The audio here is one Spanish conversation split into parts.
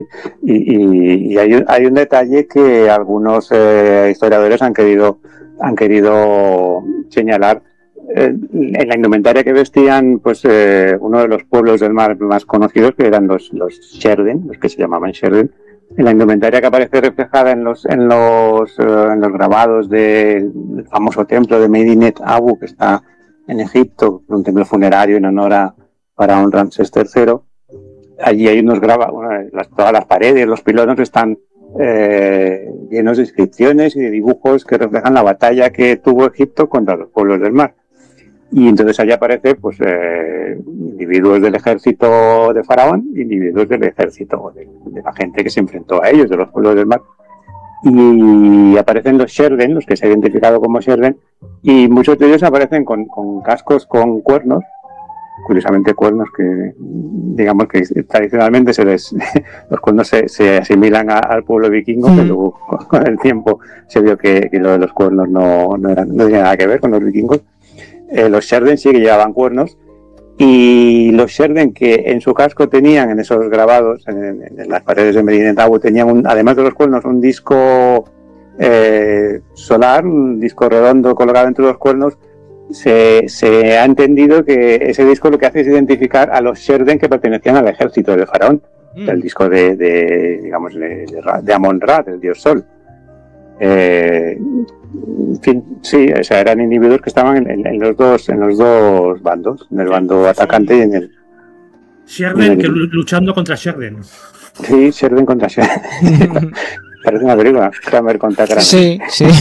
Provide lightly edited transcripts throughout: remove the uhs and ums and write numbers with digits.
Y hay un detalle que algunos historiadores han querido señalar. En la indumentaria que vestían, pues uno de los pueblos del mar más conocidos, que eran los Sherden, los que se llamaban Sherden, en la indumentaria que aparece reflejada en los grabados del famoso templo de Medinet Abu, que está en Egipto, un templo funerario en honor a Faraón Ramsés III. Allí hay todas las paredes, los pilones están llenos de inscripciones y de dibujos que reflejan la batalla que tuvo Egipto contra los pueblos del mar. Y entonces allí aparece pues individuos del ejército de Faraón, individuos del ejército de la gente que se enfrentó a ellos, de los pueblos del mar. Y aparecen los Sherden, los que se han identificado como Sherden, y muchos de ellos aparecen con cascos con cuernos, curiosamente cuernos que digamos que tradicionalmente los cuernos se asimilan al pueblo vikingo, pero luego con el tiempo se vio que lo de los cuernos no tenía nada que ver con los vikingos. Los Sherden sí que llevaban cuernos, y los Sherden que en su casco tenían, en esos grabados en las paredes de Medinet Abu, tenían además de los cuernos un disco solar, un disco redondo colocado entre los cuernos. Se ha entendido que ese disco lo que hace es identificar a los Sherden que pertenecían al ejército de Faraón, el disco de Amon-Ra, del dios Sol. En fin, sí, o sea, eran individuos que estaban en los dos bandos, en el bando atacante y en el Sherden, que luchando contra Sherden. Sí, Sherden contra Sherden. Parece una película, Kramer contra Kramer. Sí.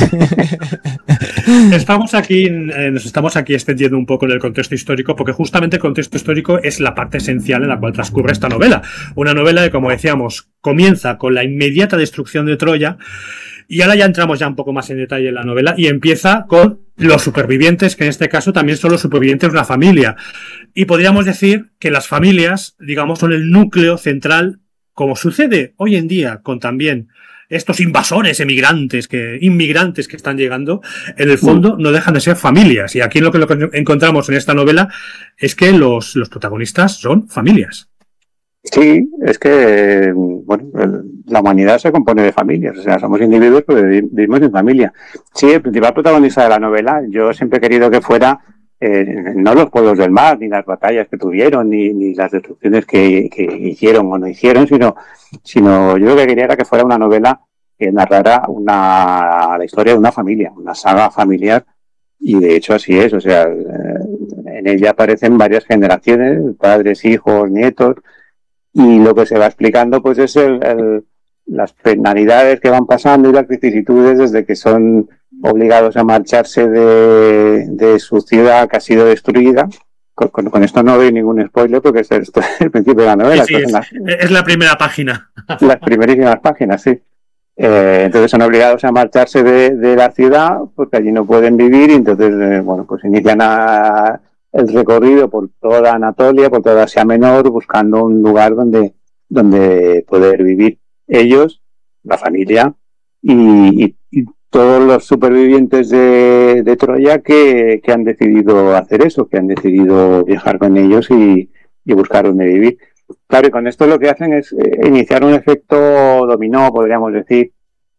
Nos estamos aquí extendiendo un poco en el contexto histórico, porque justamente el contexto histórico es la parte esencial en la cual transcurre esta novela. Una novela que, como decíamos, comienza con la inmediata destrucción de Troya, y ahora ya entramos un poco más en detalle en la novela, y empieza con los supervivientes, que en este caso también son los supervivientes de una familia. Y podríamos decir que las familias, digamos, son el núcleo central, como sucede hoy en día con también estos invasores, inmigrantes que están llegando, en el fondo no dejan de ser familias. Y aquí lo que encontramos en esta novela es que los protagonistas son familias. Sí, es que la humanidad se compone de familias, o sea, somos individuos pero vivimos en familia. Sí, el principal protagonista de la novela, yo siempre he querido que fuera no los pueblos del mar, ni las batallas que tuvieron, ni las destrucciones que hicieron o no hicieron, sino yo lo que quería era que fuera una novela que narrara la historia de una familia, una saga familiar, y de hecho así es, o sea, en ella aparecen varias generaciones, padres, hijos, nietos, y lo que se va explicando pues es las penalidades que van pasando y las vicisitudes desde que son obligados a marcharse de su ciudad que ha sido destruida. Con esto no doy ningún spoiler porque esto es el principio de la novela. Sí, es la primera página. Las primerísimas páginas, sí. Entonces son obligados a marcharse de la ciudad porque allí no pueden vivir, y entonces pues inician el recorrido por toda Anatolia, por toda Asia Menor, buscando un lugar donde poder vivir ellos, la familia y todos los supervivientes de Troya que han decidido hacer eso, que han decidido viajar con ellos y buscar donde vivir. Claro, y con esto lo que hacen es iniciar un efecto dominó, podríamos decir,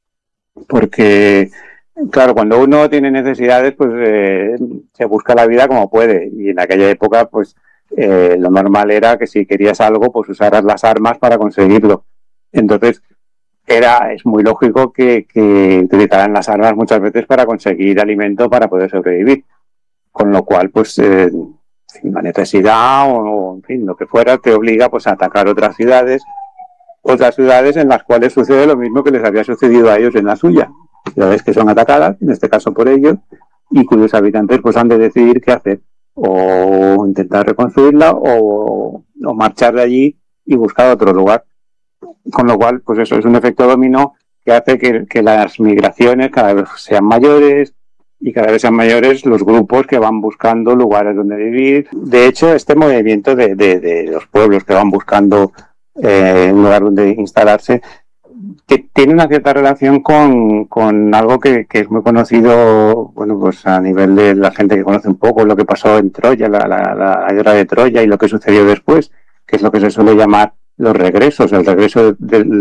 porque claro, cuando uno tiene necesidades, pues se busca la vida como puede, y en aquella época, pues lo normal era que si querías algo, pues usaras las armas para conseguirlo. Entonces, es muy lógico que utilizaran las armas muchas veces para conseguir alimento para poder sobrevivir. Con lo cual, pues, la necesidad o en fin, lo que fuera, te obliga pues a atacar otras ciudades en las cuales sucede lo mismo que les había sucedido a ellos en la suya. Ciudades que son atacadas, en este caso por ellos, y cuyos habitantes pues han de decidir qué hacer, o intentar reconstruirla o marchar de allí y buscar otro lugar. Con lo cual, pues eso es un efecto dominó que hace que las migraciones cada vez sean mayores, y cada vez sean mayores los grupos que van buscando lugares donde vivir. De hecho, este movimiento de los pueblos que van buscando un lugar donde instalarse, que tiene una cierta relación con algo que es muy conocido, pues a nivel de la gente que conoce un poco lo que pasó en Troya, la guerra de Troya y lo que sucedió después, que es lo que se suele llamar los regresos, el regreso del